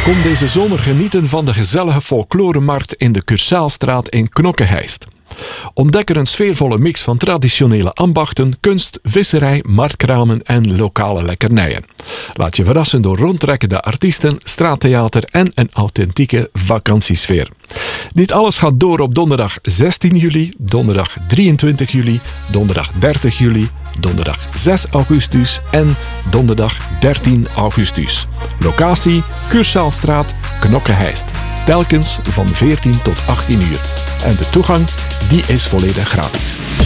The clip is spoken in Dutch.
Kom deze zomer genieten van de gezellige folkloremarkt in de Cursaalstraat in Knokke-Heist. Ontdek er een sfeervolle mix van traditionele ambachten, kunst, visserij, marktkramen en lokale lekkernijen. Laat je verrassen door rondtrekkende artiesten, straattheater en een authentieke vakantiesfeer. Dit alles gaat door op donderdag 16 juli, donderdag 23 juli, donderdag 30 juli, donderdag 6 augustus en donderdag 13 augustus. Locatie Cursaalstraat, Knokke-Heist. Telkens van 14 tot 18 uur. En de toegang die is volledig gratis.